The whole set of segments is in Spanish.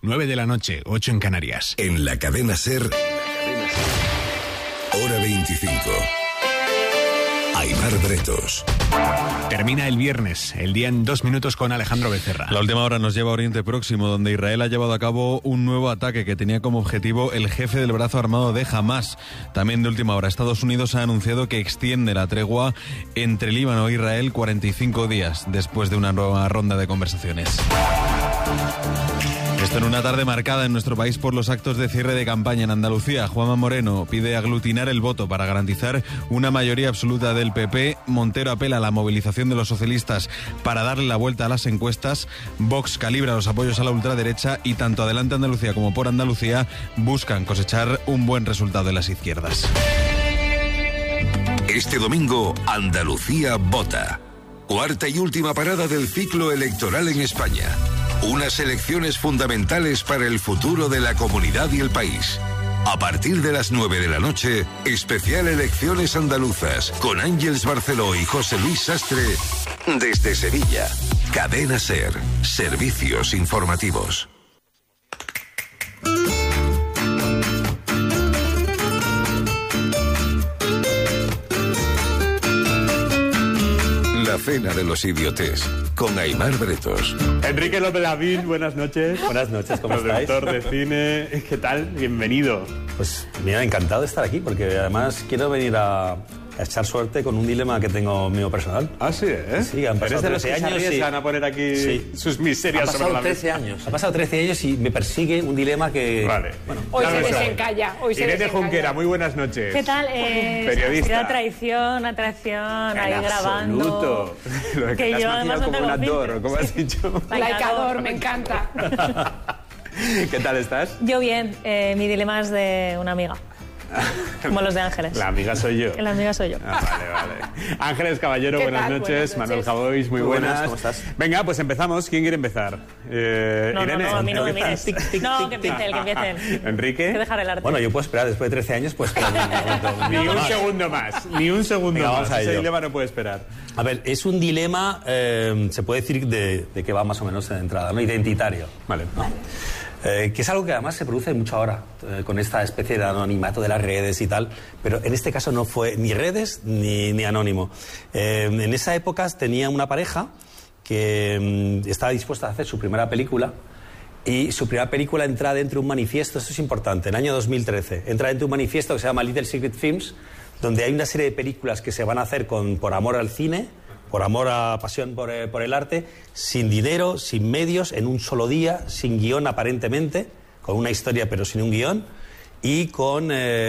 9 de la noche, 8 en Canarias. En la cadena SER, hora 25. Aimar Bretos. Termina el viernes, el día en 2 minutos con Alejandro Becerra. La última hora nos lleva a Oriente Próximo, donde Israel ha llevado a cabo un nuevo ataque que tenía como objetivo el jefe del brazo armado de Hamás. También de última hora, Estados Unidos ha anunciado que extiende la tregua entre Líbano e Israel 45 días después de una nueva ronda de conversaciones. Esto en una tarde marcada en nuestro país por los actos de cierre de campaña. En Andalucía, Juanma Moreno pide aglutinar el voto para garantizar una mayoría absoluta del PP. Montero apela a la movilización de los socialistas para darle la vuelta a las encuestas. Vox calibra los apoyos a la ultraderecha y tanto Adelante Andalucía como Por Andalucía buscan cosechar un buen resultado de las izquierdas. Este domingo, Andalucía vota. Cuarta y última parada del ciclo electoral en España. Unas elecciones fundamentales para el futuro de la comunidad y el país. A partir de las 9 de la noche, especial Elecciones Andaluzas, con Ángeles Barceló y José Luis Sastre, desde Sevilla. Cadena SER, servicios informativos. La cena de los idiotes, con Aimar Bretos. Enrique López Lavín, buenas noches. Buenas noches, ¿cómo estáis? Productor de cine, ¿qué tal? Bienvenido. Pues mira, encantado de estar aquí, porque además quiero venir a echar suerte con un dilema que tengo mío personal. Ah, sí, ¿eh? Sí, han pasado 13 años. Se arriesgan a poner aquí sus miserias sobre la mesa. 13 años. Han pasado 13 años y me persigue un dilema que... Vale. Bueno, hoy se desencalla. Irene Junquera, muy buenas noches. ¿Qué tal? Periodista. Traición, ahí grabando. Lo de que te has maquillado como un actor, ¿cómo has dicho? Laicador, me encanta. ¿Qué tal estás? Yo bien. Mi dilema es de una amiga. Como los de Ángeles. La amiga soy yo. La amiga soy yo. Vale. Ángeles Caballero, buenas noches. Manuel Javois, muy buenas. ¿Cómo estás? Venga, pues empezamos. ¿Quién quiere empezar? Irene. No, a mí no me mires. No, que empiece él, que empiece él. Enrique. Hay que dejar el arte. Bueno, yo puedo esperar, después de 13 años, pues... Ni un segundo más. Ni un segundo Venga, más. Ese dilema no puede esperar. A ver, es un dilema, se puede decir de que va más o menos de entrada, ¿no? Identitario. Vale. ¿No? Que es algo que además se produce mucho ahora, con esta especie de anonimato de las redes y tal, pero en este caso no fue ni redes ni anónimo. En esa época tenía una pareja que estaba dispuesta a hacer su primera película, y su primera película entra dentro de un manifiesto, esto es importante, en el año 2013, entra dentro de un manifiesto que se llama Little Secret Films, donde hay una serie de películas que se van a hacer por amor al cine, por amor a pasión por el arte, sin dinero, sin medios, en un solo día, sin guión aparentemente, con una historia pero sin un guión, y con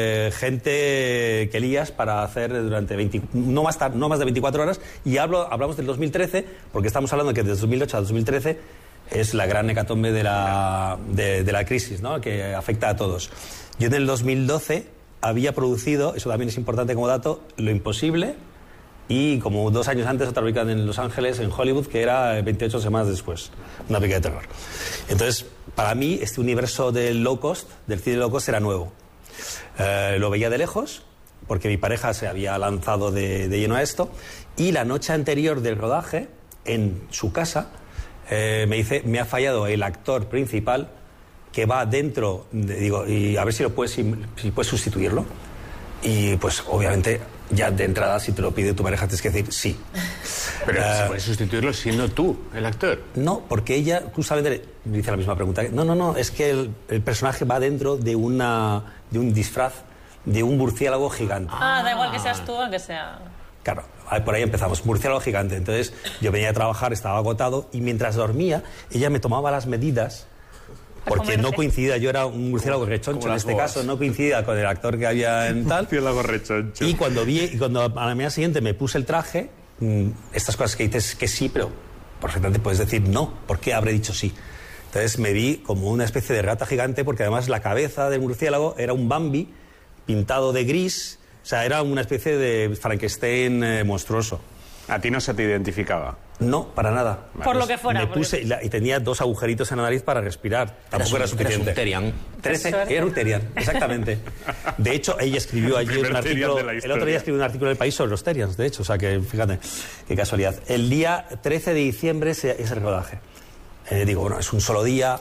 gente que lías para hacer durante no más de 24 horas, y hablamos del 2013, porque estamos hablando que desde 2008 a 2013 es la gran hecatombe de la crisis, ¿no?, que afecta a todos. Yo en el 2012 había producido, eso también es importante como dato, Lo Imposible, y como 2 años antes otra película en Los Ángeles, en Hollywood, que era 28 semanas después, una película de terror. Entonces, para mí, este universo del low cost, del cine low cost, era nuevo. Lo veía de lejos, porque mi pareja se había lanzado de lleno a esto, y la noche anterior del rodaje, en su casa, me dice, me ha fallado el actor principal que va dentro, digo, y a ver si puedes sustituirlo. Y pues obviamente ya de entrada, si te lo pide tu pareja, tienes que decir sí. Pero ¿se puede sustituirlo siendo tú el actor? No, porque ella justamente me dice la misma pregunta. No, es que el personaje va dentro de un disfraz de un murciélago gigante. Da igual que seas tú o que sea... Claro, por ahí empezamos, murciélago gigante. Entonces yo venía a trabajar, estaba agotado, y mientras dormía, ella me tomaba las medidas, porque no coincidía, yo era un murciélago rechoncho en este caso, no coincidía con el actor que había en tal. Murciélago rechoncho. Y cuando a la mañana siguiente me puse el traje, estas cosas que dices que sí, pero perfectamente puedes decir no, ¿por qué habré dicho sí? Entonces me vi como una especie de rata gigante, porque además la cabeza del murciélago era un Bambi pintado de gris, o sea, era una especie de Frankenstein monstruoso. ¿A ti no se te identificaba? No, para nada. Por lo que fuera. Me puse y tenía 2 agujeritos en la nariz para respirar. Tampoco era suficiente. Era un Terian, exactamente. De hecho, ella escribió ayer un artículo. El otro día escribió un artículo en El País sobre los Terians, de hecho. O sea, que fíjate, qué casualidad. El día 13 de diciembre es el rodaje. Digo, bueno, es un solo día,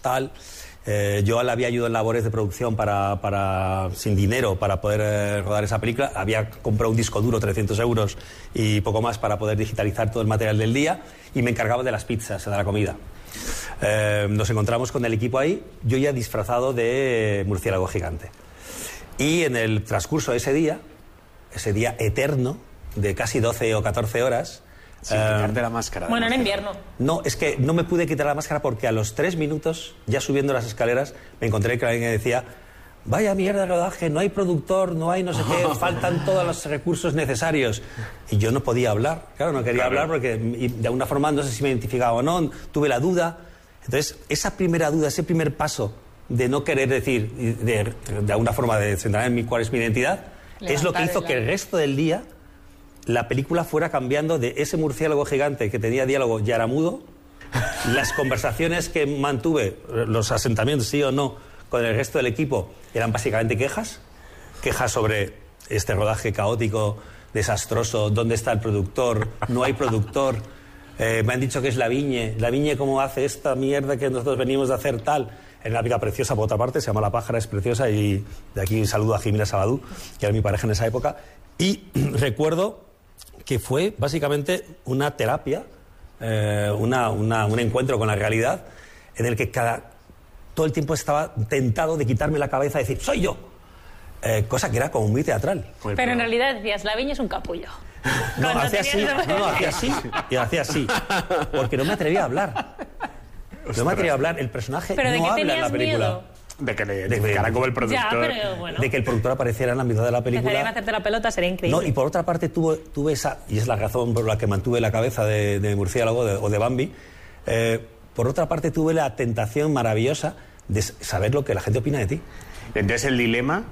tal. Yo le había ayudado en labores de producción sin dinero para poder rodar esa película. Había comprado un disco duro, 300 euros y poco más para poder digitalizar todo el material del día, y me encargaba de las pizzas, de la comida. Nos encontramos con el equipo ahí, yo ya disfrazado de murciélago gigante. Y en el transcurso de ese día eterno, de casi 12 o 14 horas... Sin quitarte la máscara. Bueno, en invierno. No, es que no me pude quitar la máscara porque a los 3 minutos, ya subiendo las escaleras, me encontré que alguien decía: vaya mierda de rodaje, no hay productor, no hay no sé qué, faltan todos los recursos necesarios. Y yo no podía hablar, claro, no quería hablar porque de alguna forma no sé si me identificaba o no, tuve la duda. Entonces, esa primera duda, ese primer paso de no querer decir, de alguna forma de centrar en cuál es mi identidad, es lo que hizo que el resto del día la película fuera cambiando de ese murciélago gigante que tenía diálogo ya era mudo, las conversaciones que mantuve, los asentamientos sí o no, con el resto del equipo, eran básicamente quejas sobre este rodaje caótico, desastroso, dónde está el productor, no hay productor, me han dicho que es Lavigne cómo hace esta mierda que nosotros venimos de hacer tal. Era una pica preciosa, por otra parte, se llama La pájara, es preciosa, y de aquí un saludo a Jimena Sabadú, que era mi pareja en esa época, y recuerdo que fue básicamente una terapia, un encuentro con la realidad, en el que todo el tiempo estaba tentado de quitarme la cabeza y decir, ¡soy yo! Cosa que era como muy teatral. Pero en realidad decías, Lavigne es un capullo. No, hacía así, porque no me atrevía a hablar. No me atrevía a hablar, el personaje ¿pero no de qué habla en la película. Miedo? De que le dedicara como el productor. Ya, pero bueno. De que el productor apareciera en la mitad de la película. Empezarían a hacerte la pelota, sería increíble. No, y por otra parte tuve esa, y es la razón por la que mantuve la cabeza de murciélago o de Bambi, por otra parte tuve la tentación maravillosa de saber lo que la gente opina de ti. Entonces el dilema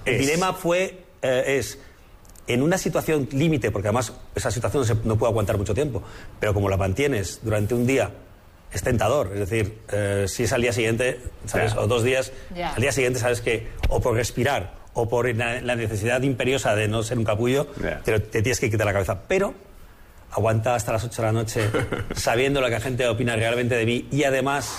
es en una situación límite, porque además esa situación no puede aguantar mucho tiempo, pero como la mantienes durante un día, es tentador. Es decir, si es al día siguiente, ¿sabes? O 2 días, al día siguiente sabes que o por respirar o por la necesidad imperiosa de no ser un capullo, te tienes que quitar la cabeza. Pero aguanta hasta las 8 de la noche sabiendo lo que la gente opina realmente de mí, y además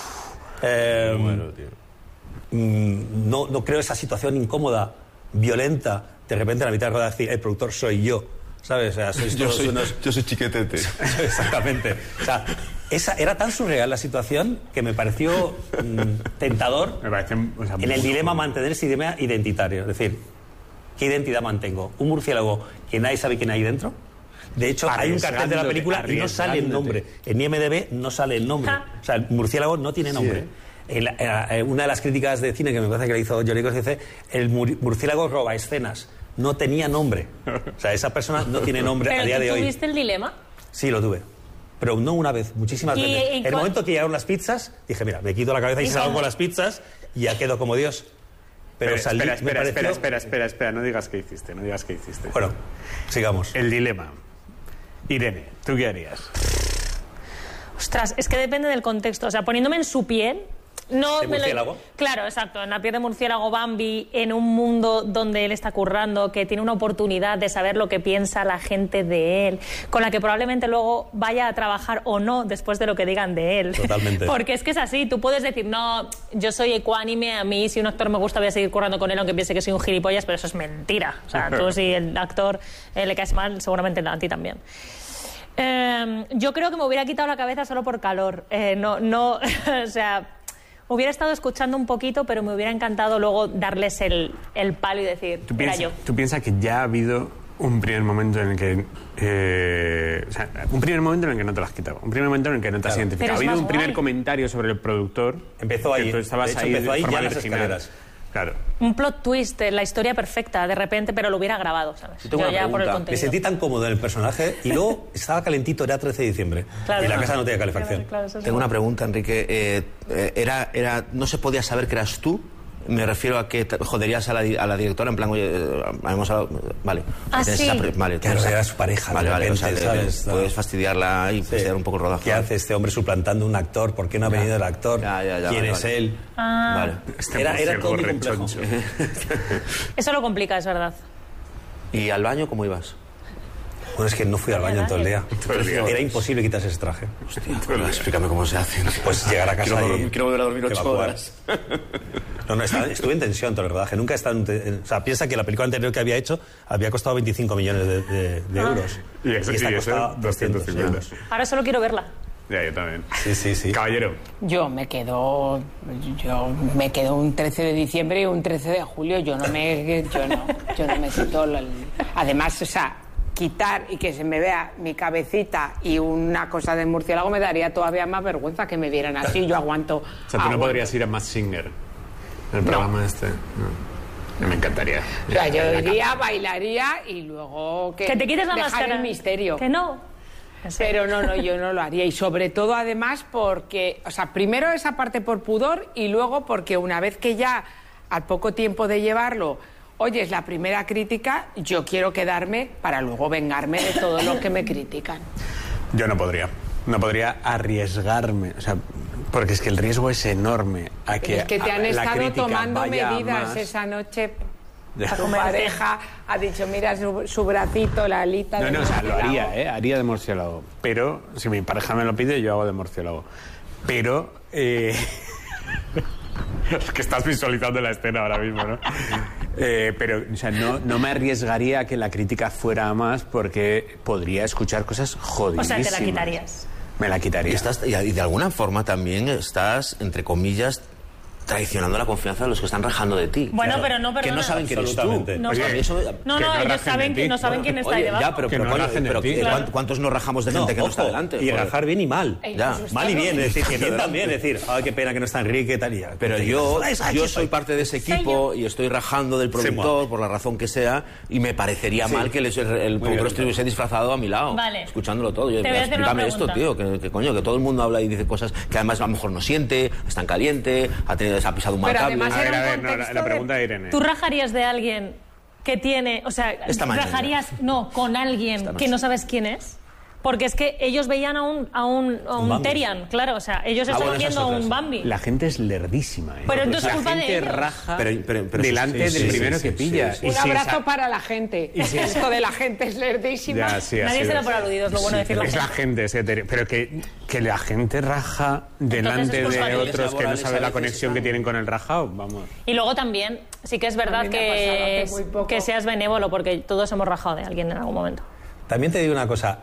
no creo esa situación incómoda, violenta, de repente a la mitad de rodaje decir, el productor soy yo, ¿sabes? O sea, yo soy Chiquetete. Exactamente. O sea, era tan surreal la situación que me pareció tentador en el dilema mantener ese dilema identitario. Es decir, ¿qué identidad mantengo? ¿Un murciélago que nadie sabe quién hay dentro? De hecho, hay un cartel de la película y no sale el nombre. En IMDb no sale el nombre. O sea, el murciélago no tiene nombre. Una de las críticas de cine que me parece que le hizo Johnny Cross dice, el murciélago roba escenas. No tenía nombre. O sea, esa persona no tiene nombre a día de hoy. ¿Pero tuviste el dilema? Sí, lo tuve. Pero no una vez, muchísimas veces. En el momento que llegaron las pizzas, dije, mira, me quito la cabeza y salgo con las pizzas y ya quedo como Dios. Pero salí... Espera, no digas qué hiciste, Bueno, sigamos. El dilema. Irene, ¿tú qué harías? Ostras, es que depende del contexto. O sea, poniéndome en su piel... No, ¿de murciélago? Claro, exacto, en la piel de murciélago Bambi, en un mundo donde él está currando, que tiene una oportunidad de saber lo que piensa la gente de él, con la que probablemente luego vaya a trabajar o no después de lo que digan de él. Totalmente. Porque es que es así, tú puedes decir, no, yo soy ecuánime, a mí si un actor me gusta voy a seguir currando con él aunque piense que soy un gilipollas, pero eso es mentira. O sea, tú si el actor le caes mal, seguramente a ti también. Yo creo que me hubiera quitado la cabeza solo por calor. O sea... Hubiera estado escuchando un poquito, pero me hubiera encantado luego darles el palo y decir, era yo. ¿Tú piensas que ya ha habido un primer momento en el que... un primer momento en el que no te lo has quitado, un primer momento en el que no te has identificado? Ha habido un primer comentario sobre el productor. Empezó ahí. Tú estabas empezó ahí ya en las escaleras. Claro. Un plot twist, la historia perfecta, de repente, pero lo hubiera grabado, ¿sabes? Yo ya por el contenido. Me sentí tan cómodo en el personaje y luego estaba calentito, era 13 de diciembre. Claro, y la casa no tenía calefacción. Claro, tengo una pregunta, Enrique. ¿No se podía saber que eras tú? Me refiero a que joderías a la directora, en plan, oye, hemos hablado... Vale. Sí. Vale, claro, era su pareja. Vale, o sea, ¿sabes? Puedes fastidiarla y fastidiar un poco el rodaje. ¿Qué hace este hombre suplantando un actor? ¿Por qué no ha venido el actor? ¿Quién es él? Vale. Era todo muy complejo. Eso lo complica, es verdad. ¿Y al baño cómo ibas? Bueno, es que no fui al baño en todo el día. Era imposible quitarse ese traje. Hostia, bueno, explícame cómo se hace. Pues llegar a casa quiero volver a dormir 8 horas. No, estuve en tensión todo el rodaje. Nunca he estado o sea, piensa que la película anterior que había hecho había costado 25 millones de euros. Y esta costaba 250. Ahora solo quiero verla. Ya, yo también. Sí. Caballero. Yo me quedo un 13 de diciembre y un 13 de julio. Yo no me quito... Además, o sea, quitar y que se me vea mi cabecita y una cosa de murciélago me daría todavía más vergüenza que me vieran así. Yo aguanto... O sea, tú no podrías ir a Masked Singer, el programa este. No. Me encantaría. O sea, yo iría, bailaría y luego... Que te quites la máscara. El misterio. Que no. Pero no, yo no lo haría. Y sobre todo, además, porque... O sea, primero esa parte por pudor y luego porque una vez que ya, al poco tiempo de llevarlo, oyes la primera crítica, yo quiero quedarme para luego vengarme de todo lo que me critican. Yo no podría. No podría arriesgarme. O sea, porque es que el riesgo es enorme. Es que te han estado tomando medidas más. Esa noche... Tu pareja ha dicho, mira su bracito, la alita de No, o sea, lo murciélago. haría de murciélago. Pero, si mi pareja me lo pide, yo hago de murciélago. Pero, es que estás visualizando la escena ahora mismo, ¿no? Pero, o sea, no me arriesgaría a que la crítica fuera a más porque podría escuchar cosas jodidísimas. O sea, te la quitarías. Me la quitaría. Y de alguna forma también estás, entre comillas, traicionando la confianza de los que están rajando de ti. Bueno, pero no, perdona. Que no saben quién eres tú. Absolutamente. No, Oye, ellos saben que no saben quién está ahí debajo. Ya, pero Que no rajen de ti. ¿cuántos nos rajamos de gente que no está delante? Y Joder. rajar bien y mal. Ya. Mal y bien, es decir, que bien también, es decir, ay, qué pena que no está Enrique, tal y ya. Pero yo soy parte de ese equipo y estoy rajando del productor por la razón que sea y me parecería mal que el productor estuviese disfrazado a mi lado, Vale. escuchándolo todo. Yo, Te voy a hacer una explícame esto, pregunta. tío, que coño, que todo el mundo habla y dice cosas que además a lo mejor no siente, está en caliente, se ha pisado un mal Pero cable. además A ver, un no, contexto la de- pregunta de Irene. ¿Tú rajarías de alguien que tiene, o sea, Esta mañana. rajarías, no, con alguien Esta que noche. no sabes quién es? Porque es que ellos veían a un Bambi. Terian, claro, o sea, ellos están bueno, esa es viendo a otra, un sí. Bambi. La gente es lerdísima, ¿eh? Pero entonces la es culpa de gente ellos. raja Pero delante sí, del sí, primero sí, que sí, pilla. sí, Y Un si abrazo esa- para la gente. Y si Esto de la gente es lerdísima. Ya, sí, Nadie así se da es. por aludido, es lo bueno de decirlo. Es la gente, ese pero que la gente raja delante es culpa de de ellos. otros que no Laborales a saben la veces conexión que están- tienen con el rajado, vamos. Y luego también, sí que es A verdad mí me ha pasado hace muy poco. que seas benévolo, porque todos hemos rajado de alguien en algún momento. También te digo una cosa,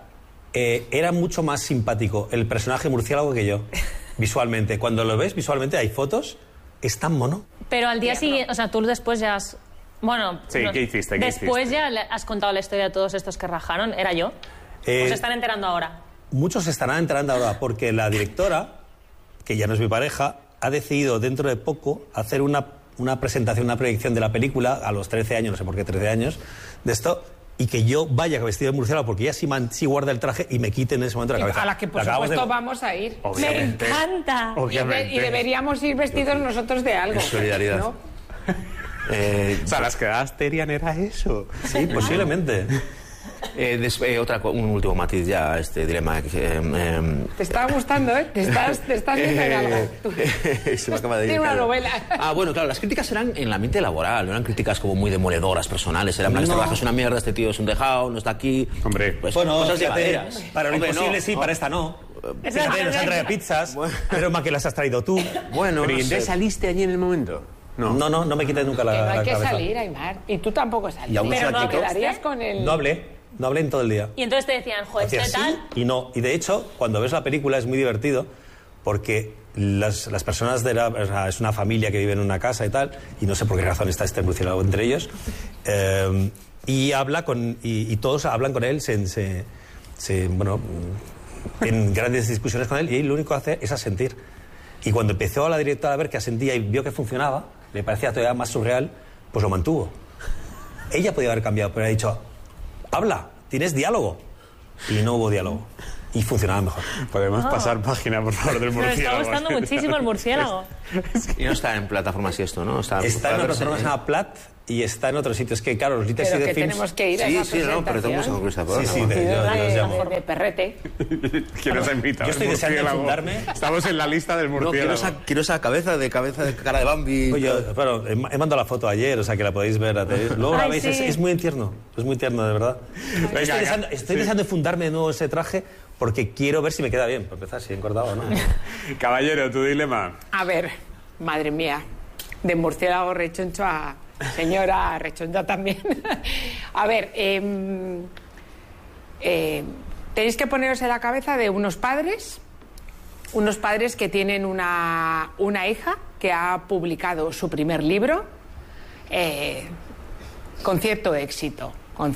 era mucho más simpático el personaje murciélago que yo, visualmente. Cuando lo ves visualmente, hay fotos, es tan mono. Pero al día siguiente, o sea, tú después ya has... Bueno, Sí, ¿qué hiciste? ¿Qué después hiciste? ya le has contado la historia de todos estos que rajaron. ¿Era yo? ¿O se están enterando ahora? Muchos se estarán enterando ahora porque la directora, que ya no es mi pareja, ha decidido dentro de poco hacer una presentación, una proyección de la película a los 13 años, no sé por qué 13 años, de esto, y que yo vaya vestido de murciélago porque ella sí guarda el traje y me quite en ese momento la cabeza. A la que por acabamos supuesto de- vamos a ir. Obviamente. ¡Me encanta! Obviamente. Y deberíamos ir vestidos nosotros de algo. Solidaridad. ¿no? O sea, las quedadas Terian era eso. Sí, posiblemente. Un último matiz ya a este dilema. Te está gustando, ¿eh? Te estás viendo en algo. Se me acaba de ir. Tiene una claro. novela. Bueno, claro, las críticas eran en el ambiente laboral, no eran críticas como muy demoledoras, personales. Eran, este trabajo es una mierda, este tío es un dejado, no está aquí. Hombre. Pues, Bueno, cosas fíjate, llevaderas. para lo Hombre, imposible no, sí, no. para esta no. Esa Fíjate, es nos la han traído verdad. pizzas, pero más que las has traído tú. Bueno, Pero ¿y no entonces sé. saliste allí en el momento? No me quites nunca la Que no hay que cabeza. salir, Aymar. Y tú tampoco sales. Y aún Pero se la no quitó. quedarías con el... No hablé en todo el día. Y entonces te decían, joder, Hacía ¿qué así tal? y no. Y de hecho, cuando ves la película es muy divertido porque las personas o sea, es una familia que vive en una casa y tal, y no sé por qué razón está este murciélago entre ellos, y habla y todos hablan con él, bueno, en grandes discusiones con él, y él lo único que hace es asentir. Y cuando empezó la directora a ver que asentía y vio que funcionaba, le parecía todavía más surreal, pues lo mantuvo. Ella podía haber cambiado, pero ha dicho, habla, tienes diálogo. Y no hubo diálogo. y funcionaba mejor. Podemos pasar página, por favor, del murciélago. Me está gustando muchísimo el murciélago. Y no está en plataformas y esto, ¿no? Está en una plataforma que se llama Plat y está en otro sitio. Es que, claro, los Literacy Pero de que Films... tenemos que ir a esa Sí, no, pero tenemos que concluir esta programa. Sí, de perrete. ¿Quién nos ha invitado? Yo estoy deseando Murciélago. fundarme. Estamos en la lista del No, murciélago. quiero esa cabeza de cara de Bambi. Bueno, he mandado la foto ayer, o sea que la podéis ver. Luego la Ay, veis, sí. es muy tierno, de verdad. Estoy deseando de fundarme de nuevo ese traje porque quiero ver si me queda bien, para empezar, si he engordado o no. Caballero, tu dilema. A ver, madre mía, de murciélago rechoncho a señora rechoncha también. A ver, tenéis que poneros en la cabeza de unos padres que tienen una hija que ha publicado su primer libro con cierto éxito.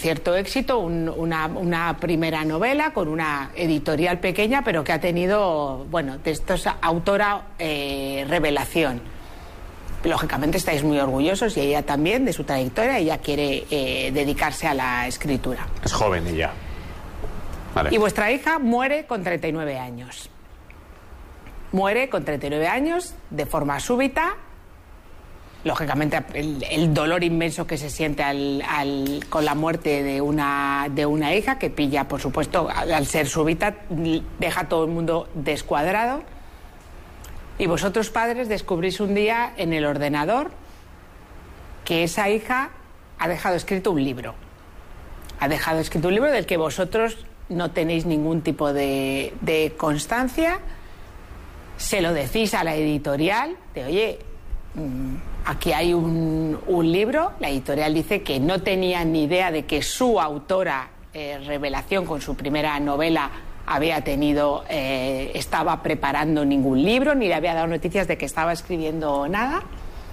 Una primera novela con una editorial pequeña, pero que ha tenido, bueno, de estos autora revelación. Lógicamente estáis muy orgullosos y ella también de su trayectoria. Ella quiere dedicarse a la escritura. Es joven ella. Vale. Y vuestra hija muere con 39 años. Muere con 39 años de forma súbita. Lógicamente el dolor inmenso que se siente con la muerte de una hija que pilla, por supuesto, al ser súbita, deja a todo el mundo descuadrado. Y vosotros, padres, descubrís un día en el ordenador que esa hija ha dejado escrito un libro. Ha dejado escrito un libro del que vosotros no tenéis ningún tipo de constancia. Se lo decís a la editorial de, oye, aquí hay un libro. La editorial dice que no tenía ni idea de que su autora revelación con su primera novela estaba preparando ningún libro, ni le había dado noticias de que estaba escribiendo nada.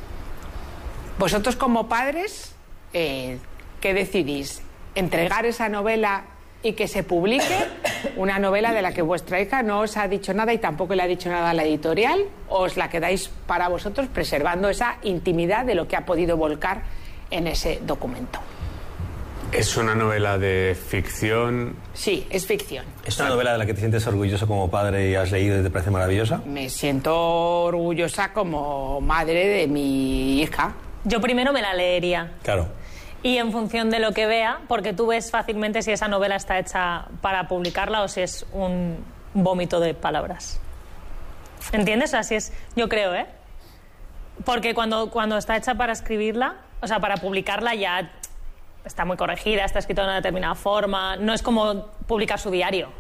Vosotros como padres, ¿qué decidís? ¿Entregar esa novela y que se publique? Una novela de la que vuestra hija no os ha dicho nada y tampoco le ha dicho nada a la editorial, ¿o os la quedáis para vosotros preservando esa intimidad de lo que ha podido volcar en ese documento? ¿Es una novela de ficción? Sí, es ficción. ¿Es una novela de la que te sientes orgulloso como padre y has leído y te parece maravillosa? Me siento orgullosa como madre de mi hija. Yo primero me la leería. Claro. Y en función de lo que vea, porque tú ves fácilmente si esa novela está hecha para publicarla o si es un vómito de palabras. ¿Entiendes? Así es, yo creo, ¿eh? Porque cuando está hecha para escribirla, o sea, para publicarla ya está muy corregida, está escrita de una determinada forma, no es como publicar su diario.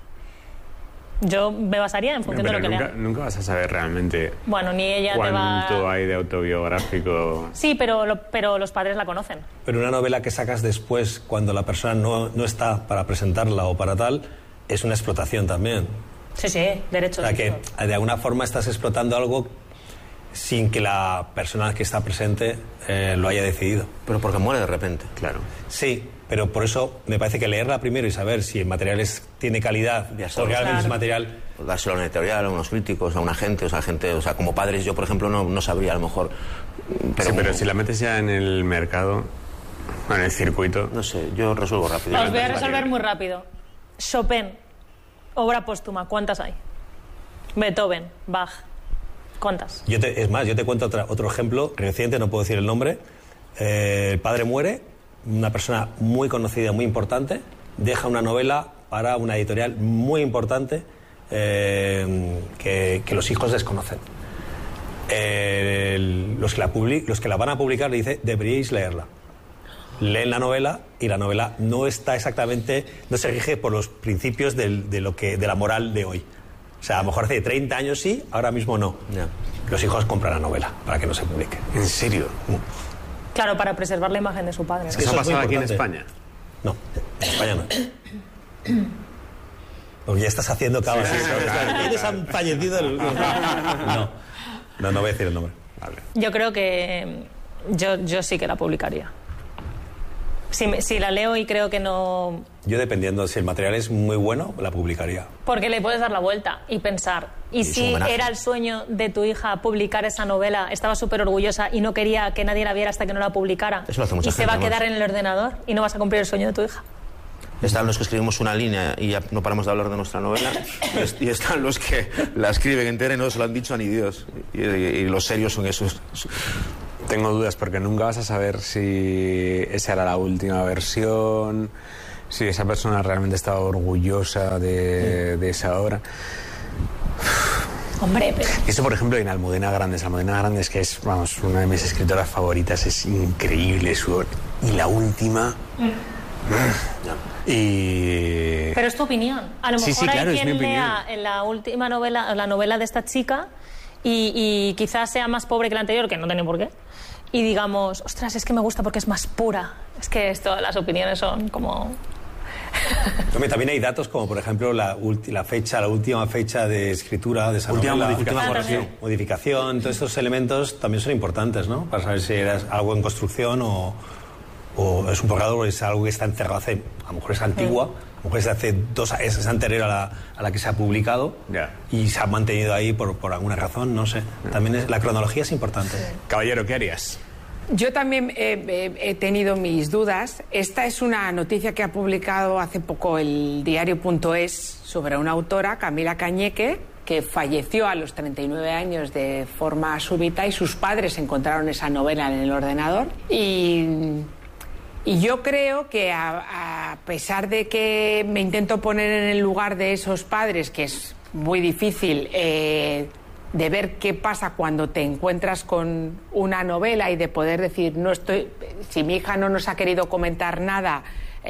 Yo me basaría en función de lo que lea. Nunca vas a saber realmente bueno, ni ella te va... cuánto hay de autobiográfico. Sí, pero los padres la conocen. Pero una novela que sacas después, cuando la persona no está para presentarla o para tal, es una explotación también. Sí, derechos. O sea, que de alguna forma estás explotando algo sin que la persona que está presente lo haya decidido. Pero porque muere de repente. Claro. Sí, pero por eso me parece que leerla primero y saber si el material tiene calidad o realmente es material... Pues dárselo a una editorial, a unos críticos, a una gente, o sea, como padres yo, por ejemplo, no sabría a lo mejor... Pero si la metes ya en el mercado, en el circuito... No sé, yo resuelvo rápido. Os voy a resolver muy rápido. Chopin, obra póstuma, ¿cuántas hay? Beethoven, Bach, ¿cuántas? Yo te cuento otro ejemplo reciente, no puedo decir el nombre. El padre muere, una persona muy conocida, muy importante, deja una novela para una editorial muy importante que los hijos desconocen. Los que la van a publicar le dicen, deberíais leerla. Leen la novela y la novela no está exactamente, no se rige por los principios de la moral de hoy. O sea, a lo mejor hace 30 años sí, ahora mismo no. Yeah. Los hijos compran la novela para que no se publique. ¿En serio? Claro, para preservar la imagen de su padre. Es que ¿Eso eso ha es muy pasado aquí en importante. España? No, en España no. Porque ya estás haciendo cabas. Sí, claro. Tienes fallecido el... No voy a decir el nombre. Vale. Yo creo que yo sí que la publicaría. Si la leo y creo que no... Yo, dependiendo, si el material es muy bueno, la publicaría. Porque le puedes dar la vuelta y pensar, ¿y si era el sueño de tu hija publicar esa novela, estaba súper orgullosa y no quería que nadie la viera hasta que no la publicara? Eso lo hace mucha y gente, se va a además. quedar en el ordenador y no vas a cumplir el sueño de tu hija. Están los que escribimos una línea y ya no paramos de hablar de nuestra novela, y están los que la escriben entera y no se lo han dicho a ni Dios. Y los serios son esos. Tengo dudas porque nunca vas a saber si esa era la última versión, si esa persona realmente estaba orgullosa de esa obra. Hombre, pero... Eso, por ejemplo, en Almudena Grandes. Almudena Grandes, que es, vamos, una de mis escritoras favoritas, es increíble su obra. Y la última... Pero es tu opinión. A lo mejor claro, hay quien lea en la última novela, la novela de esta chica, y quizás sea más pobre que la anterior, que no tiene por qué, y digamos, ostras, es que me gusta porque es más pura. Es que esto, las opiniones son como... Hombre, también hay datos como, por ejemplo, la última fecha de escritura de esa novela. Modificación. Todos estos elementos también son importantes, ¿no? Para saber si era algo en construcción o es un borrador o es algo que está encerrado hace... A lo mejor es antigua, a lo mejor es de hace 2 años, es anterior a la que se ha publicado y se ha mantenido ahí por alguna razón, no sé. También la cronología es importante. Caballero, ¿qué harías? Yo también he tenido mis dudas. Esta es una noticia que ha publicado hace poco el diario.es sobre una autora, Camila Cañeque, que falleció a los 39 años de forma súbita, y sus padres encontraron esa novela en el ordenador. Y yo creo que a pesar de que me intento poner en el lugar de esos padres, que es muy difícil, de ver qué pasa cuando te encuentras con una novela y de poder decir, si mi hija no nos ha querido comentar nada,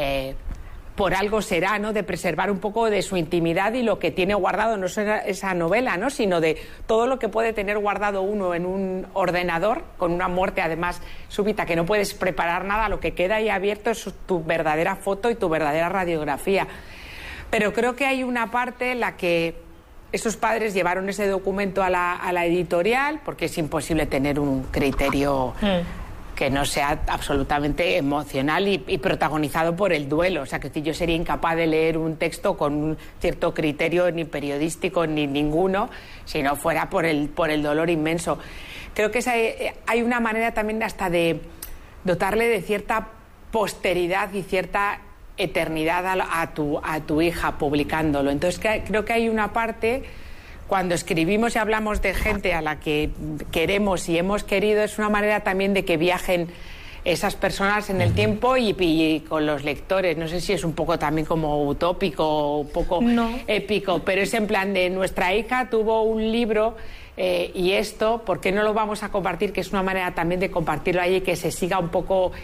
por algo será, ¿no? De preservar un poco de su intimidad y lo que tiene guardado, no solo esa novela, ¿no? Sino de todo lo que puede tener guardado uno en un ordenador, con una muerte además súbita, que no puedes preparar nada, lo que queda ahí abierto es tu verdadera foto y tu verdadera radiografía. Pero creo que hay una parte en la que esos padres llevaron ese documento a la editorial, porque es imposible tener un criterio que no sea absolutamente emocional y protagonizado por el duelo. O sea, que yo sería incapaz de leer un texto con un cierto criterio ni periodístico ni ninguno, si no fuera por el dolor inmenso. Creo que hay una manera también hasta de dotarle de cierta posteridad y cierta eternidad a tu hija publicándolo. Entonces creo que hay una parte, cuando escribimos y hablamos de gente a la que queremos y hemos querido, es una manera también de que viajen esas personas en el tiempo y con los lectores. No sé si es un poco también como utópico o un poco épico, pero es en plan de nuestra hija tuvo un libro y esto, ¿por qué no lo vamos a compartir? Que es una manera también de compartirlo ahí y que se siga un poco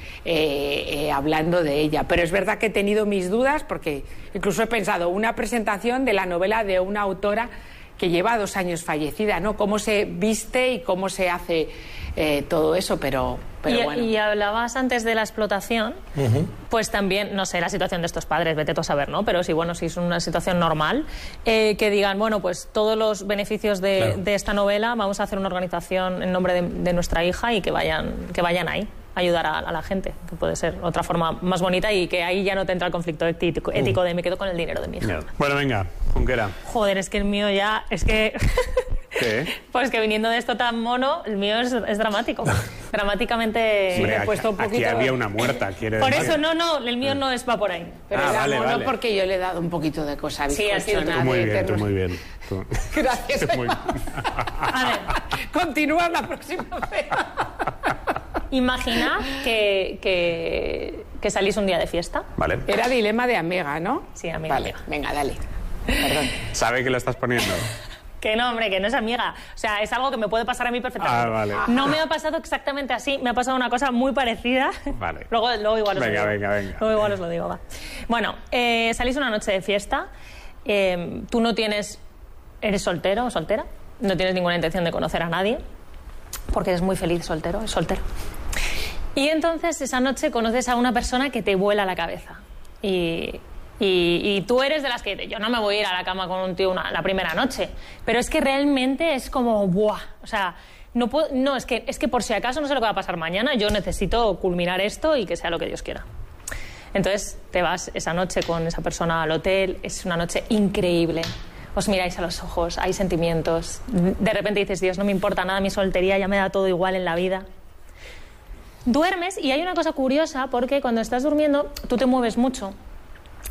hablando de ella. Pero es verdad que he tenido mis dudas, porque incluso he pensado una presentación de la novela de una autora que lleva 2 años fallecida, ¿no? Cómo se viste y cómo se hace todo eso, pero bueno. Y hablabas antes de la explotación, pues también, no sé, la situación de estos padres, vete tú a saber, ¿no? Pero si es una situación normal, que digan, bueno, pues todos los beneficios de esta novela, vamos a hacer una organización en nombre de nuestra hija y que vayan ahí a ayudar a la gente, que puede ser otra forma más bonita y que ahí ya no te entra el conflicto ético de me quedo con el dinero de mi hija. Bueno, venga, Junquera. Joder, es que el mío ya, es que... ¿Qué? Pues que viniendo de esto tan mono, el mío es dramático. Dramáticamente... Hombre, he puesto un poquito... Aquí había una muerta, quiere Por decir. eso, no, el mío no va por ahí. Pero mono porque yo le he dado un poquito de cosa. Sí, así es. Tú muy bien. Gracias. Muy bien. A ver. Continúa la próxima vez. Imagina que salís un día de fiesta. Vale. Era dilema de amiga, ¿no? Sí, amiga. Vale, venga, dale. Perdón. ¿Sabe que lo estás poniendo? Que no, hombre, que no es amiga. O sea, es algo que me puede pasar a mí perfectamente. Vale. No me ha pasado exactamente así, me ha pasado una cosa muy parecida. Vale. Luego igual os lo digo. Venga. Luego igual os lo digo, va. Bueno, salís una noche de fiesta, tú eres soltero o soltera, no tienes ninguna intención de conocer a nadie, porque eres muy feliz soltero. Y entonces esa noche conoces a una persona que te vuela la cabeza. Y tú eres de las que yo no me voy a ir a la cama con un tío la primera noche, pero es que realmente es como ¡buah! O sea, es que por si acaso no sé lo que va a pasar mañana, yo necesito culminar esto y que sea lo que Dios quiera. Entonces te vas esa noche con esa persona al hotel, es una noche increíble, os miráis a los ojos, hay sentimientos, de repente dices, Dios, no me importa nada mi soltería, ya me da todo igual en la vida. Duermes y hay una cosa curiosa, porque cuando estás durmiendo tú te mueves mucho.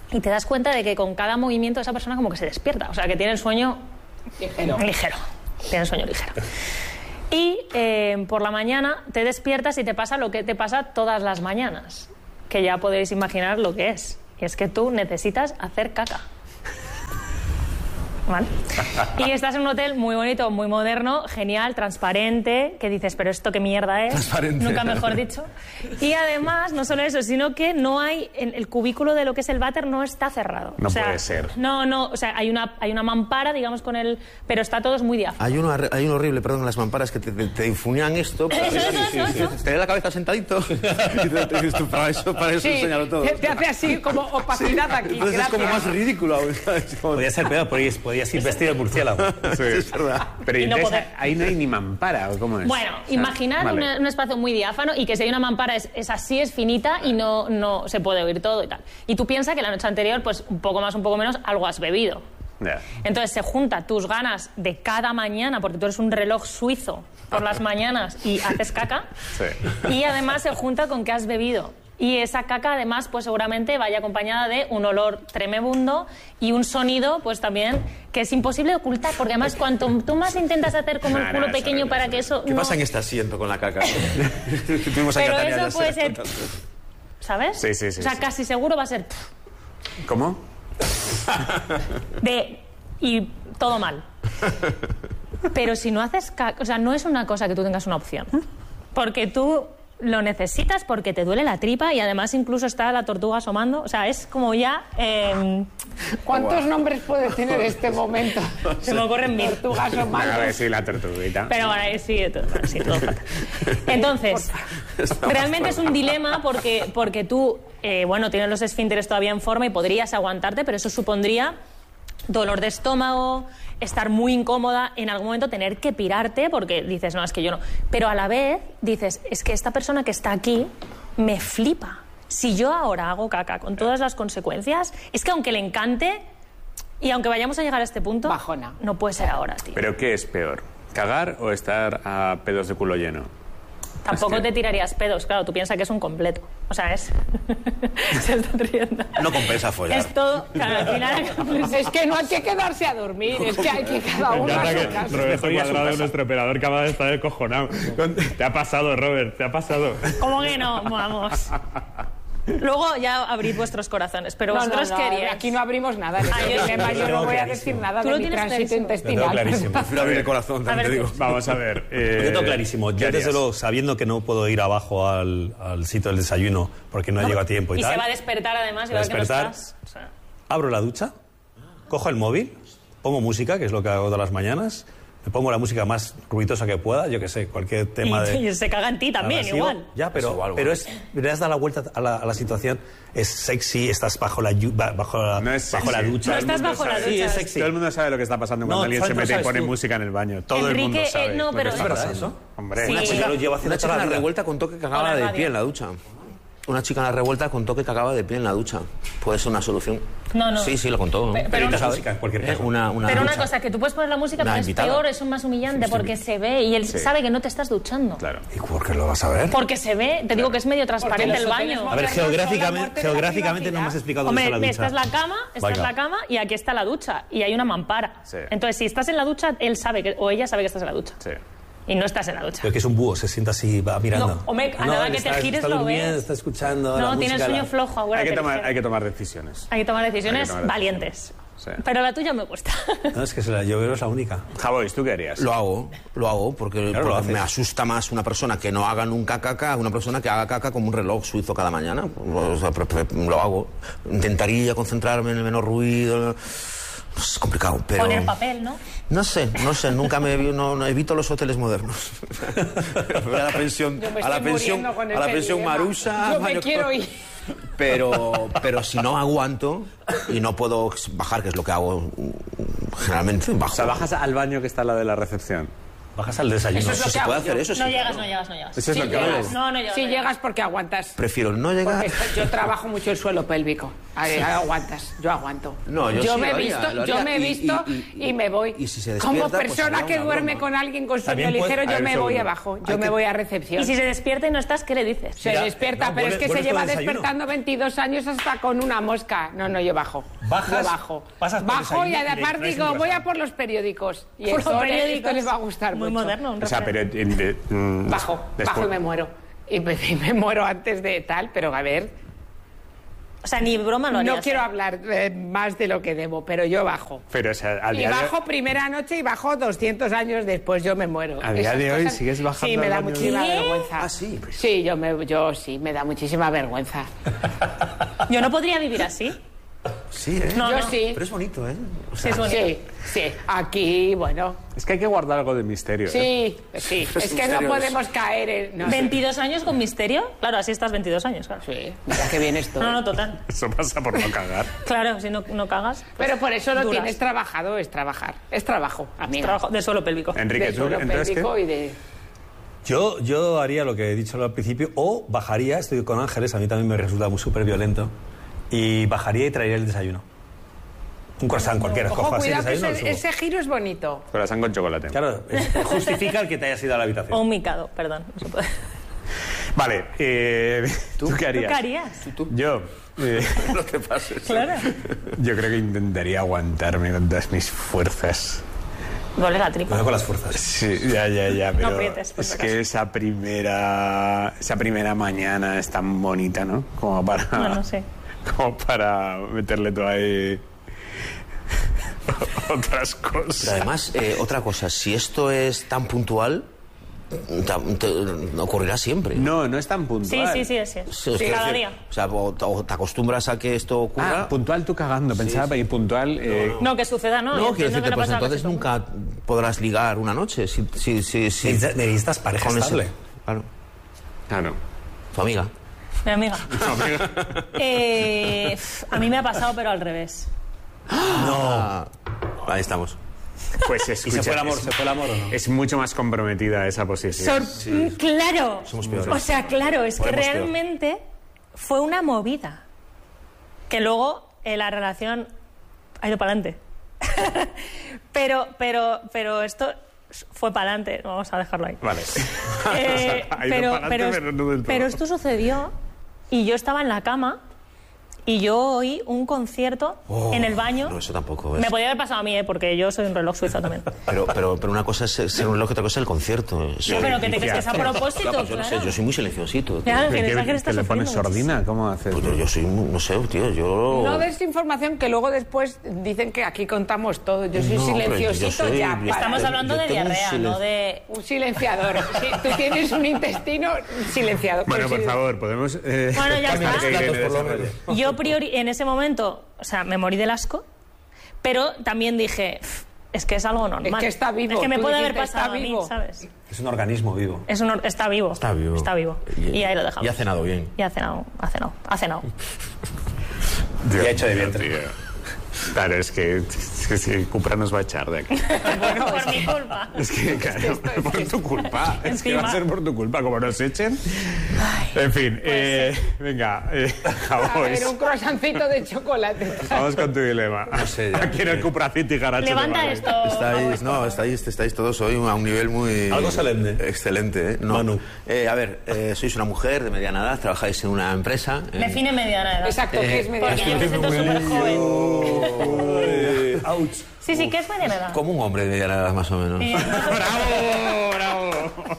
y te das cuenta de que con cada movimiento esa persona como que se despierta, o sea, que tiene el sueño ligero. Tiene el sueño ligero. Y por la mañana te despiertas y te pasa lo que te pasa todas las mañanas, que ya podéis imaginar lo que es. Y es que tú necesitas hacer caca. ¿Vale? Y estás en un hotel muy bonito, muy moderno, genial, transparente, que dices, pero ¿esto qué mierda es? Transparente. Nunca mejor dicho. Y además, no solo eso, sino que no hay, el cubículo de lo que es el váter no está cerrado. No puede ser. No, o sea, hay una mampara, digamos, con el... Pero está todo es muy diáfano. Hay uno horrible, perdón, en las mamparas que te difuminan esto. Eso. Te da la cabeza sentadito. Y te dices tú, para eso enseñarlo todo. Te hace así como opacidad aquí. Entonces es como más ridículo. Podría ser peor, podías ir vestido de murciélago. Sí, es verdad. Pero entonces ahí no hay ni mampara, ¿o cómo es? Bueno, imaginad vale. un espacio muy diáfano y que si hay una mampara es así, es finita y no se puede oír todo y tal. Y tú piensas que la noche anterior, pues un poco más, un poco menos, algo has bebido. Yeah. Entonces se junta tus ganas de cada mañana, porque tú eres un reloj suizo por las mañanas y haces caca, Sí. y además se junta con que has bebido. Y esa caca, además, pues seguramente vaya acompañada de un olor tremebundo y un sonido, pues también, que es imposible de ocultar, porque además cuanto tú más intentas hacer como el culo pequeño para que eso... ¿Qué pasa en este asiento con la caca? Pero eso puede ser... ¿Sabes? Sí. O sea, casi seguro va a ser... ¿Cómo? Y todo mal. Pero si no haces caca... O sea, no es una cosa que tú tengas una opción. Porque tú... lo necesitas porque te duele la tripa y además incluso está la tortuga asomando. O sea, es como ya... ¿Cuántos nombres puede tener este momento? Se me ocurren mil. Tortuga asomando. A ver, sí, la tortuguita. Pero bueno, sí, todo fatal. Entonces, realmente es un dilema porque tú, tienes los esfínteres todavía en forma y podrías aguantarte, pero eso supondría dolor de estómago, estar muy incómoda, en algún momento tener que pirarte porque dices, no, es que yo no. Pero a la vez dices, es que esta persona que está aquí me flipa. Si yo ahora hago caca con todas las consecuencias, es que aunque le encante y aunque vayamos a llegar a este punto, bajona. No puede ser ahora, tío. ¿Pero qué es peor? ¿Cagar o estar a pedos de culo lleno? Tampoco te tirarías pedos, claro, tú piensas que es un completo. O sea, es... Se están riendo. No compensa follar. Es todo... Claro, al final... Es que no hay que quedarse a dormir, es que hay que cada uno a su casa. Roberto Cuadrado, nuestro operador, acaba de estar descojonado. Te ha pasado, Robert, te ha pasado. ¿Cómo que no? Vamos. Luego ya abrid vuestros corazones, pero vosotros queríais... Aquí no abrimos nada. Yo no voy a decir nada de mi tránsito intestinal. Prefiero abrir el corazón, también te digo. Vamos a ver. Yo tengo clarísimo. Yo, desde luego, sabiendo que no puedo ir abajo al sitio del desayuno porque no llego a tiempo y tal... Y se va a despertar, además, y va a ver que no estás. O sea... Abro la ducha, cojo el móvil, pongo música, que es lo que hago todas las mañanas, me pongo la música más ruidosa que pueda, yo que sé, cualquier tema y se caga en ti también, abrasivo. igual. Ya, pero le has dado la vuelta a la situación. Es sexy, estás bajo la ducha. No estás bajo la ducha. Sí, es sexy. Todo el mundo sabe lo que está pasando cuando alguien se mete y pone música en el baño. Todo el mundo sabe. No, pero ¿Es verdad eso? Hombre, Sí. Una chica lo lleva haciendo Una chica toda en la la vida. revuelta contó que cagaba de pie en la ducha. Una chica en la revuelta contó que cagaba de pie en la ducha. Puede ser una solución. No. Sí, lo contó. Pero la música en cualquier caso. Una Pero una ducha. cosa, que tú puedes poner la música, Una pero es invitada. peor, es más humillante, porque se ve y él sabe que no te estás duchando. Claro. ¿Y por qué lo vas a ver? Porque se ve, te digo que es medio transparente el baño. A ver, geográficamente no me has explicado dónde está la Hombre, ducha. esta es la cama y aquí está la ducha y hay una mampara. Sí. Entonces, si estás en la ducha, él sabe o ella sabe que estás en la ducha. Sí. Y no estás en la ducha. Pero que es un búho, se sienta así, va mirando. No, hombre, a nada que te gires está lo durmiendo, ves. está escuchando No, la tiene el música, sueño flojo, acuérdate. Hay que tomar decisiones. Hay que tomar decisiones Hay que tomar valientes. Sí. Pero la tuya me cuesta. No, es que yo creo que es la única. Javois, ¿tú qué harías? Lo hago porque, Claro, lo haces. me asusta más una persona que no haga nunca caca a una persona que haga caca como un reloj suizo cada mañana. O sea, lo hago. Intentaría concentrarme en el menor ruido. Es complicado, pero... Poner papel, ¿no? No sé, nunca no evito los hoteles modernos. a la pensión, Yo me a la estoy pensión, muriendo con a la ese pensión dilema. Marusa. Yo me quiero ir. Pero si no aguanto y no puedo bajar, que es lo que hago generalmente, bajo. O sea, bajas al baño que está al lado de la recepción. Bajas al desayuno. Eso es lo Si que se puede hago hacer yo. eso, sí. No llegas. Eso es lo que hago. No llegas. Sí no llegas porque aguantas. Prefiero no llegar. Porque yo trabajo mucho el suelo pélvico. Ahí aguantas, yo aguanto. No, yo sí me he lo haría, visto, lo yo haría me he visto y me voy. y si se Como despierta, pues persona sería que una duerme broma. con alguien con sueño También puede- ligero, a yo ver, me segundo. voy abajo. Yo me voy a recepción. Y si se despierta y no estás, ¿qué le dices? Se Mira, despierta, no, pero es que se vuelves lleva con el desayuno. despertando 22 años hasta con una mosca. No, yo bajo. Bajas, Yo bajo. pasas por el Bajo y desayuno y le además traes digo, un voy a croissant. por los periódicos. Y Por esto, los esto periódicos. les va a gustar Muy mucho. moderno, un O sea, refrán. pero... Bajo y me muero. Y me muero antes de tal, pero a ver... O sea, ni broma lo harías. No quiero hablar más de lo que debo, pero yo bajo. Pero, o sea, al Y día de... bajo primera noche y bajo 200 años después, yo me muero. A día Esas de hoy cosas- sigues bajando Sí, me al da baño. muchísima ¿Qué? vergüenza. Ah, sí. Sí, yo sí, me da muchísima vergüenza. Yo no podría vivir así. Sí, ¿eh? No, yo no. sí. Pero es bonito, ¿eh? O Sí, sea, es bonito. Sí. Aquí, bueno. Es que hay que guardar algo de misterio. ¿eh? Sí. Los Es que no misterios. podemos caer en... No, 22 años con misterio. Claro, así estás 22 años, claro. Sí, mira que bien esto. No, total. Eso pasa por no cagar. Claro, si no cagas. pues Pero por eso lo duras. tienes trabajado, es trabajar. Es trabajo, amiga. Trabajo de suelo pélvico. Enrique, De ¿tú suelo entonces pélvico qué? y de... Yo haría lo que he dicho al principio, o bajaría, estoy con Ángeles, a mí también me resulta muy súper violento, y bajaría y traería el desayuno. Un croissant cualquiera, Ojo, cojo así el cuidado que desayuno. ese, lo subo. ese giro es bonito. Corazón con chocolate. Claro, justifica el que te hayas ido a la habitación. O un micado, perdón. No se puede. Vale, ¿tú qué harías? ¿Tú qué harías? Yo, no te pases. Claro. yo creo que intentaría aguantarme con todas mis fuerzas. Duele la tripa. Cuidado con las fuerzas. Sí, ya, pero aprietes, por es si que esa primera mañana es tan bonita, ¿no? Como para... Bueno, sí. Como para meterle todo ahí... otras Pero cosas. además, otra cosa, si esto es tan puntual, ocurrirá siempre. No es tan puntual. Sí, sí. Sí, Sí, quiero cada decir, día. O sea, o te acostumbras a que esto ocurra. Ah, puntual tú cagando. Pensaba y puntual... No, que suceda, ¿no? No, Yo quiero entiendo que decirte, le pues pasa entonces casi todo. nunca podrás ligar una noche. Si Necesitas pareja con ese- estable. Claro. Claro. Tu amiga. Mi amiga. A mí me ha pasado, pero al revés. Ahí estamos. Pues ¿Y escucha, se fue el amor o no? es mucho más comprometida esa posición. Claro. Somos peores. O sea, claro, es que Podemos peor. realmente fue una movida. Que luego la relación ha ido para adelante. pero esto fue para adelante. Vamos a dejarlo ahí. Vale. Ha ido pa'lante, no del todo. pero esto sucedió y yo estaba en la cama y yo oí un concierto en el baño. No, eso tampoco es. Me podía haber pasado a mí, porque yo soy un reloj suizo también. Pero una cosa es ser un reloj, otra cosa es el concierto. Eso- Pero que te crees que es a propósito, Claro, yo no sé, claro. yo soy muy silenciosito. tío. Claro, ¿Qué, que Ángel está le pones sufriendo sordina? ¿Cómo haces? Pues yo soy, no sé, tío, yo... No des información que luego después dicen que aquí contamos todo. Yo soy No, pero yo silenciosito soy- ya. para. Estamos hablando Yo de tengo un diarrea, silencio. no de... Un silenciador. Sí, tú tienes un intestino silenciado. Bueno, por Pues, favor, podemos... Bueno, ya dejar está. que Irene Por lo desarrolle. Yo en ese momento, o sea, me morí del asco, pero también dije, "Pff, es que es algo normal. Es que está vivo, Es que me tú puede haber dijiste, pasado está a mí, vivo. ¿sabes? Es un organismo vivo. Está vivo. Está vivo. Está vivo. Y ahí lo dejamos. Y ha cenado bien. Y ha cenado. Y ha hecho de vientre. Tío. Claro, es que Cupra nos va a echar de aquí. Bueno, por mi culpa. Es que, claro, por tu culpa. Es que va a Encima. ser por tu culpa, como nos echen. En fin, venga, A ver, un croissancito de chocolate. vamos con tu dilema. sé, ya. Aquí en el Cupra City Garacho. Levanta de esto. Estáis todos hoy a un nivel muy... Algo solemne. Excelente, ¿eh? No. Manu. A ver, sois una mujer de mediana edad, trabajáis en una empresa... Define mediana edad. Exacto, que es medio. Porque yo me siento súper joven. Ouch. Sí, ¿qué es mediana edad? Como un hombre de mediana edad, más o menos. ¡Bravo!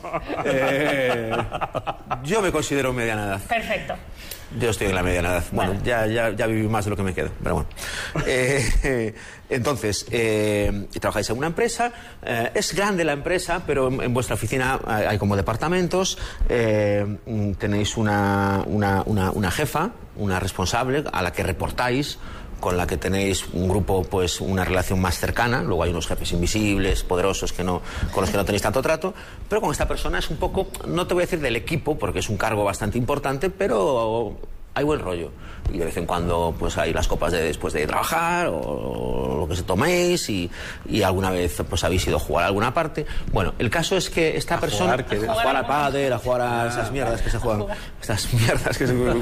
Yo me considero mediana edad. Perfecto. Yo estoy en la mediana edad. Bueno, ya viví más de lo que me queda, pero bueno. Entonces, trabajáis en una empresa, es grande la empresa, pero en vuestra oficina hay como departamentos, tenéis una jefa, una responsable a la que reportáis, con la que tenéis un grupo, pues una relación más cercana. Luego hay unos jefes invisibles, poderosos, con los que no tenéis tanto trato, pero con esta persona es un poco, no te voy a decir del equipo, porque es un cargo bastante importante, pero hay buen rollo. Y de vez en cuando pues hay las copas después de trabajar o lo que se toméis y alguna vez pues habéis ido a jugar a alguna parte. Bueno, el caso es que esta persona... a jugar al pádel, a jugar a esas mierdas que se juegan, estas mierdas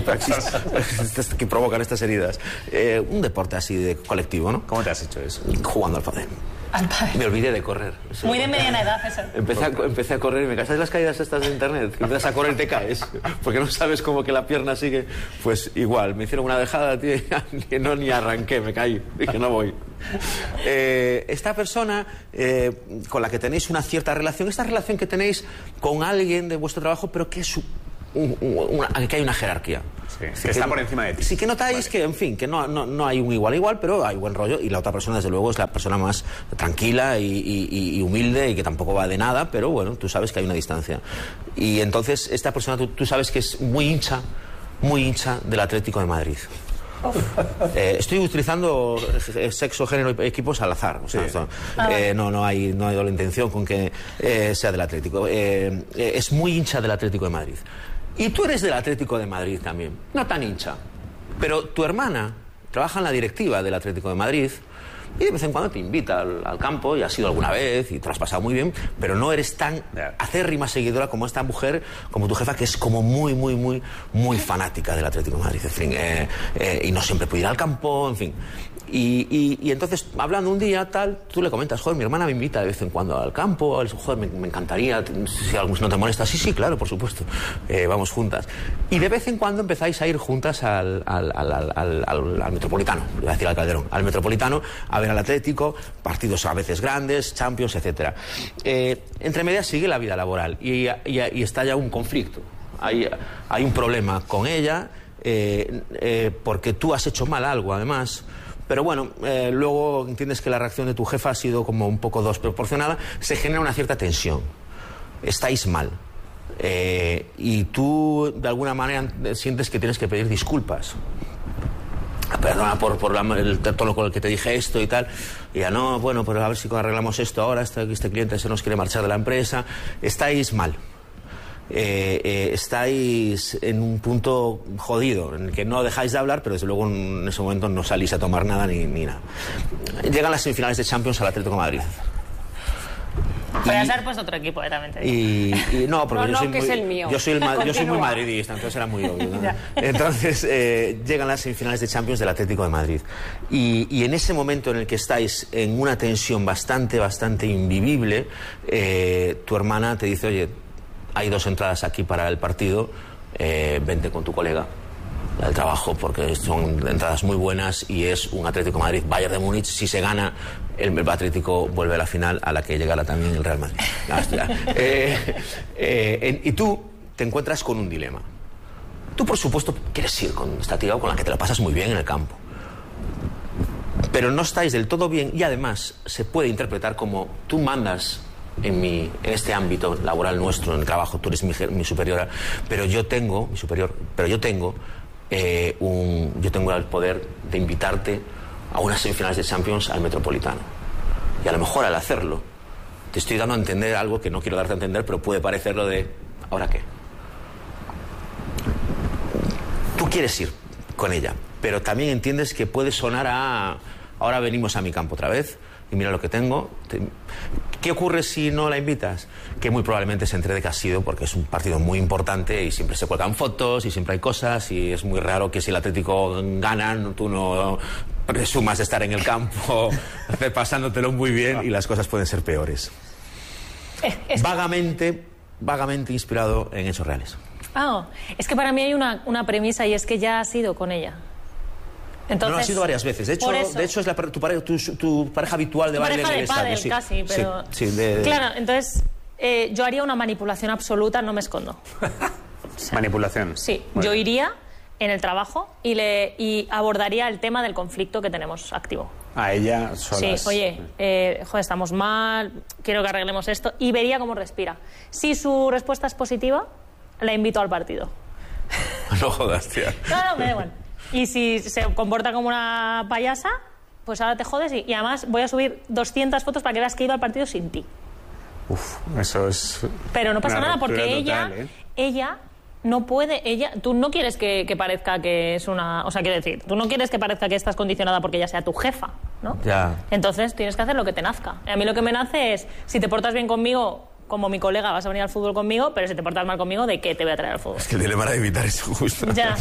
que provocan estas heridas. Un deporte así de colectivo, ¿no? ¿Cómo te has hecho eso? Jugando al pádel. Me olvidé de correr. Muy de mediana edad eso. Empecé a correr y me cansas las caídas estas de internet, que empiezas a correr y te caes, porque no sabes cómo que la pierna sigue. Pues igual, me hicieron una dejada, tío, que no ni arranqué, me caí, dije no voy. Esta persona con la que tenéis una cierta relación, esta relación que tenéis con alguien de vuestro trabajo, pero que es que hay una jerarquía. Sí, que está por encima de ti. Sí, que notáis que, en fin, que no hay un igual, pero hay buen rollo, y la otra persona, desde luego, es la persona más tranquila y humilde y que tampoco va de nada, pero bueno, tú sabes que hay una distancia. Y entonces, esta persona, tú sabes que es muy hincha del Atlético de Madrid. Estoy utilizando sexo, género y equipos al azar, o sea, no hay doble intención con que sea del Atlético. Es muy hincha del Atlético de Madrid. Y tú eres del Atlético de Madrid también, no tan hincha, pero tu hermana trabaja en la directiva del Atlético de Madrid y de vez en cuando te invita al campo, y has ido alguna vez y te lo has pasado muy bien, pero no eres tan acérrima seguidora como esta mujer, como tu jefa, que es como muy fanática del Atlético de Madrid, en fin, y no siempre puede ir al campo, en fin. Y entonces, hablando un día, tal, tú le comentas, joder, mi hermana me invita de vez en cuando al campo, joder, me encantaría, si algo no te molesta. Sí, claro, por supuesto, vamos juntas. Y de vez en cuando empezáis a ir juntas al Metropolitano, iba a decir al Calderón, al Metropolitano, a ver al Atlético, partidos a veces grandes, Champions, etcétera. Entre medias sigue la vida laboral y está ya un conflicto. Hay un problema con ella, porque tú has hecho mal algo, además. Pero bueno, luego entiendes que la reacción de tu jefa ha sido como un poco desproporcionada, se genera una cierta tensión. Estáis mal. Y tú, de alguna manera, sientes que tienes que pedir disculpas. Perdona por el tono con el que te dije esto y tal. Y ya no, bueno, pero a ver si arreglamos esto ahora, este cliente se nos quiere marchar de la empresa. Estáis mal. Estáis en un punto jodido en el que no dejáis de hablar, pero desde luego en ese momento no salís a tomar nada ni nada. Llegan las semifinales de Champions al Atlético de Madrid. Podrías haber puesto otro equipo, también te digo. Y no, porque yo soy muy madridista, entonces era muy obvio, ¿no? Entonces llegan las semifinales de Champions del Atlético de Madrid. Y en ese momento en el que estáis en una tensión bastante invivible, tu hermana te dice, oye, hay 2 entradas aquí para el partido, vente con tu colega del trabajo, porque son entradas muy buenas y es un Atlético de Madrid Bayern de Múnich. Si se gana, el Atlético vuelve a la final, a la que llegará también el Real Madrid. Y tú te encuentras con un dilema. Tú, por supuesto, quieres ir con esta tía con la que te la pasas muy bien en el campo, pero no estáis del todo bien, y además se puede interpretar como tú mandas en este ámbito laboral nuestro, en el trabajo, tú eres mi superiora, pero yo tengo el poder de invitarte a unas semifinales de Champions al Metropolitano. Y a lo mejor al hacerlo te estoy dando a entender algo que no quiero darte a entender, pero puede parecerlo de ¿ahora qué? Tú quieres ir con ella, pero también entiendes que puede sonar a ahora venimos a mi campo otra vez y mira lo que tengo. ¿Qué ocurre si no la invitas? Que muy probablemente se entere de que ha sido porque es un partido muy importante y siempre se cuelgan fotos y siempre hay cosas, y es muy raro que si el Atlético gana tú no presumas de estar en el campo pasándotelo muy bien, y las cosas pueden ser peores. Vagamente inspirado en hechos reales. Es que para mí hay una premisa, y es que ya has ido con ella. Entonces, no, ha sido varias veces. De hecho es tu pareja habitual de baile en el estadio. Sí, casi, pero... Claro, entonces yo haría una manipulación absoluta, no me escondo. ¿Manipulación? Sí, bueno. Yo iría en el trabajo y abordaría el tema del conflicto que tenemos activo. A ella solas. Sí, oye, joder, estamos mal, quiero que arreglemos esto, y vería cómo respira. Si su respuesta es positiva, la invito al partido. No jodas, tía. No, me da igual. Y si se comporta como una payasa, pues ahora te jodes, y además voy a subir 200 fotos para que veas que he ido al partido sin ti. Eso es... Pero no pasa nada, porque ella no puede, tú no quieres que parezca que es una... O sea, quiero decir, tú no quieres que parezca que estás condicionada porque ella sea tu jefa, ¿no? Ya. Entonces tienes que hacer lo que te nazca. A mí lo que me nace es, si te portas bien conmigo, como mi colega, vas a venir al fútbol conmigo, pero si te portas mal conmigo, ¿de qué te voy a traer al fútbol? Es que el dilema era evitar eso justo. Ya.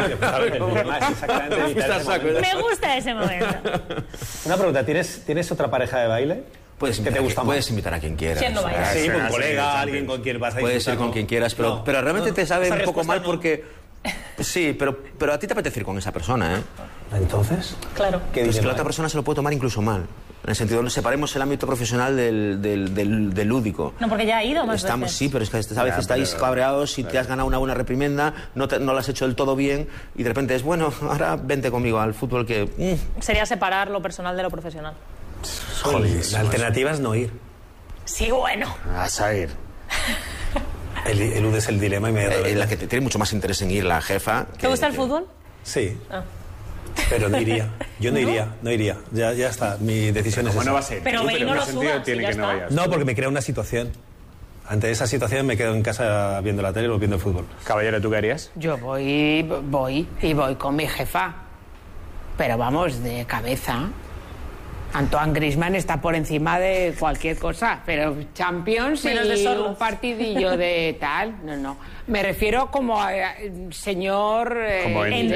Me gusta ese momento. Una pregunta, ¿tienes otra pareja de baile? ¿Qué te gusta? Puedes invitar a quien quieras. ¿Quién no baila? Sí, un colega, alguien con quien vas a Puede ser con quien quieras, pero realmente te sabe un poco mal porque... Sí, pero a ti te apetece ir con esa persona, ¿eh? ¿Entonces? Claro. Pues que la otra persona se lo puede tomar incluso mal. En el sentido, separemos el ámbito profesional del lúdico. No, porque ya ha ido más veces. Sí, pero es que a veces estáis cabreados y te has ganado una buena reprimenda, no lo has hecho del todo bien y de repente es, bueno, ahora vente conmigo al fútbol que... Sería separar lo personal de lo profesional. Joder, la alternativa es no ir. Sí, bueno. Vas a ir. Eludes el dilema inmediatamente. La que tiene mucho más interés en ir, la jefa. ¿Te gusta el fútbol? Sí. Pero no iría. Yo no iría. Ya está. Mi decisión es esa. No va a ser. Pero ve y no lo subas, tiene que no vayas. No, porque me crea una situación. Ante esa situación me quedo en casa viendo la tele o viendo el fútbol. Caballero, ¿tú qué harías? Yo voy con mi jefa. Pero vamos, de cabeza. Antoine Griezmann está por encima de cualquier cosa, pero Champions menos de y Sorloth. un partidillo de tal, no. Me refiero como a señor... Como en